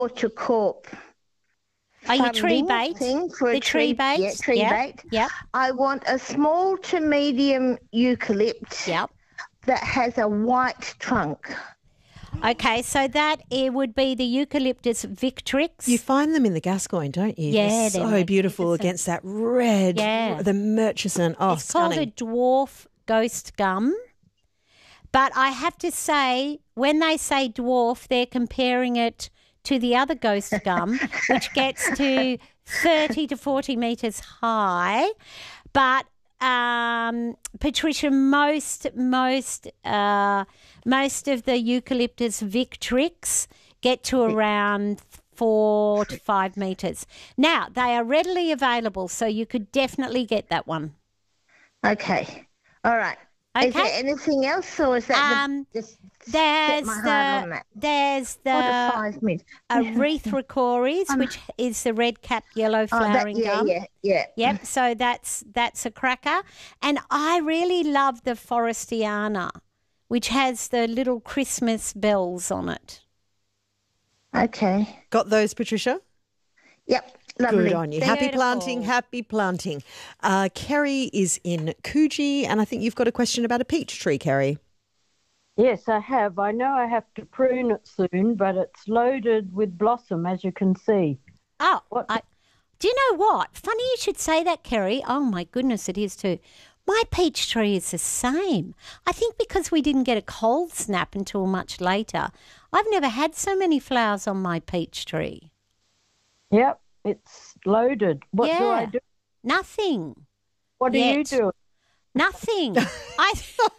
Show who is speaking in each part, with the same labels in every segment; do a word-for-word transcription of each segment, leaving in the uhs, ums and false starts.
Speaker 1: Horticorp
Speaker 2: Are you tree
Speaker 1: funding
Speaker 2: bait?
Speaker 1: thing for a
Speaker 2: The tree bait?
Speaker 1: Yeah, tree
Speaker 2: Yep,
Speaker 1: bait.
Speaker 2: yep.
Speaker 1: I want a small to medium eucalypt
Speaker 2: Yep.
Speaker 1: that has a white trunk.
Speaker 2: Okay, so that it would be the Eucalyptus victrix.
Speaker 3: You find them in the Gascoyne, don't you?
Speaker 2: Yeah,
Speaker 3: they're
Speaker 2: they're
Speaker 3: so beautiful
Speaker 2: magnificent.
Speaker 3: against that red,
Speaker 2: Yeah.
Speaker 3: the Murchison. Oh,
Speaker 2: it's
Speaker 3: stunning.
Speaker 2: called a dwarf ghost gum. But I have to say, when they say dwarf, they're comparing it to the other ghost gum, which gets to thirty to forty metres high. But um, Patricia, most most uh, most of the Eucalyptus victrix get to around four to five metres. Now, they are readily available, so you could definitely get that one.
Speaker 1: Okay. All right. Is
Speaker 2: Okay.
Speaker 1: there anything else, or is that
Speaker 2: Um,
Speaker 1: the, just
Speaker 2: There's
Speaker 1: set my heart on
Speaker 2: the
Speaker 1: that?
Speaker 2: there's
Speaker 1: Four to
Speaker 2: the
Speaker 1: five minutes.
Speaker 2: Erythra cories, which is the red cap yellow
Speaker 1: Oh, that,
Speaker 2: flowering
Speaker 1: yeah,
Speaker 2: gum.
Speaker 1: yeah, yeah.
Speaker 2: Yep, so that's that's a cracker. And I really love the Forestiana, which has the little Christmas bells on it.
Speaker 1: Okay.
Speaker 3: Got those, Patricia?
Speaker 1: Yep. Lovely.
Speaker 3: Good on you. Happy
Speaker 2: Beautiful.
Speaker 3: planting, happy planting. Uh, Kerry is in Coogee, and I think you've got a question about a peach tree, Kerry.
Speaker 4: Yes, I have. I know I have to prune it soon, but it's loaded with blossom, as you can see.
Speaker 2: Oh,
Speaker 4: What-
Speaker 2: I, do you know what? Funny you should say that, Kerry. Oh, my goodness, it is too. My peach tree is the same. I think because we didn't get a cold snap until much later, I've never had so many flowers on my peach tree.
Speaker 4: Yep, it's loaded. What do I
Speaker 2: Yeah.
Speaker 4: do?
Speaker 2: Nothing.
Speaker 4: What do
Speaker 2: Yet.
Speaker 4: you do?
Speaker 2: Nothing. I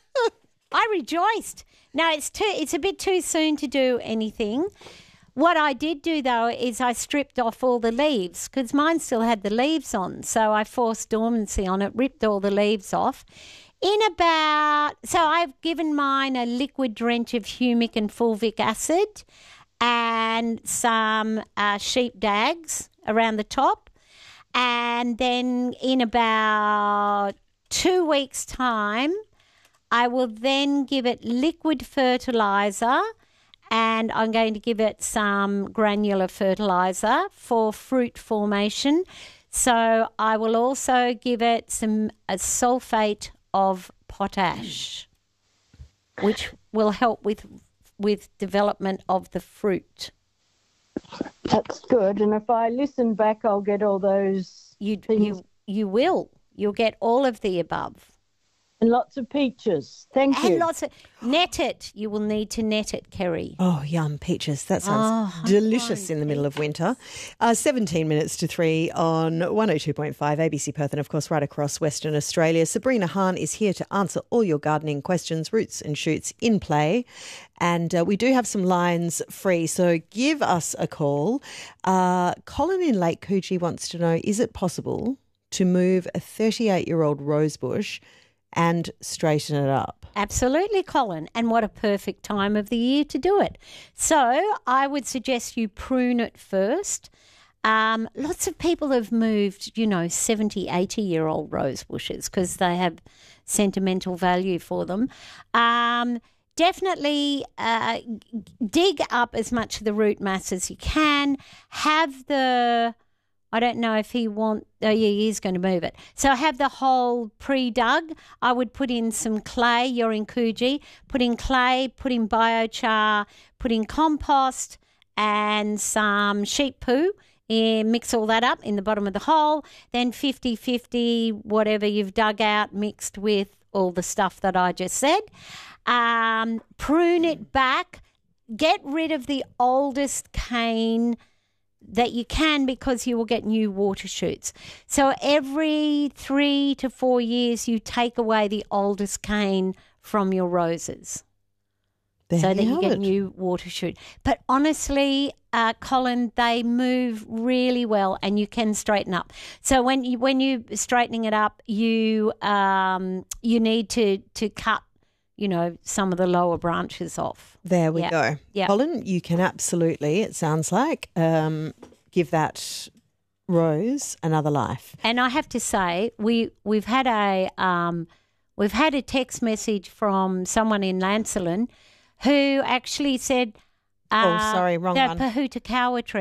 Speaker 2: I rejoiced. No, it's too. It's a bit too soon to do anything. What I did do though is I stripped off all the leaves because mine still had the leaves on. So I forced dormancy on it, ripped all the leaves off. In about so I've given mine a liquid drench of humic and fulvic acid and some uh, sheep dags around the top, and then in about two weeks' time, I will then give it liquid fertilizer, and I'm going to give it some granular fertilizer for fruit formation. So I will also give it some a sulfate of potash, which will help with with development of the fruit.
Speaker 4: That's good. And if I listen back, I'll get all those
Speaker 2: You
Speaker 4: things
Speaker 2: you you will. You'll get all of the above.
Speaker 4: and lots of peaches. Thank
Speaker 2: And
Speaker 4: you.
Speaker 2: lots of net it. You will need to net it, Kerry.
Speaker 3: Oh, yum, peaches. That sounds
Speaker 2: Oh,
Speaker 3: delicious in the middle of winter. Uh, seventeen minutes to three on one oh two point five A B C Perth and, of course, right across Western Australia. Sabrina Hahn is here to answer all your gardening questions, roots and shoots in play. And uh, we do have some lines free, so give us a call. Uh, Colin in Lake Coogee wants to know, is it possible to move a thirty-eight-year-old rosebush and straighten it up?
Speaker 2: Absolutely, Colin. And what a perfect time of the year to do it. So I would suggest you prune it first. Um, lots of people have moved, you know, seventy, eighty-year-old rose bushes because they have sentimental value for them. Um, definitely uh, dig up as much of the root mass as you can. Have the... I don't know if he want. Oh, yeah, he is going to move it. So have the hole pre-dug. I would put in some clay. You're in Coogee. Put in clay, put in biochar, put in compost and some sheep poo. And mix all that up in the bottom of the hole. Then fifty-fifty, whatever you've dug out, mixed with all the stuff that I just said. Um, prune it back. Get rid of the oldest cane that you can because you will get new water shoots. So every three to four years you take away the oldest cane from your roses
Speaker 3: There
Speaker 2: so that you
Speaker 3: have
Speaker 2: get
Speaker 3: it.
Speaker 2: new water shoot. But honestly, uh, Colin, they move really well and you can straighten up. So when you when you straightening it up, you um, you need to to cut, you know, some of the lower branches off.
Speaker 3: There we
Speaker 2: Yeah.
Speaker 3: go.
Speaker 2: Yeah.
Speaker 3: Colin, you can absolutely, it sounds like, um, give that rose another life.
Speaker 2: And I have to say, we we've had a um, we've had a text message from someone in Lancelin who actually said,
Speaker 3: Oh, sorry, wrong
Speaker 2: the
Speaker 3: one.
Speaker 2: Pohutukawa tree.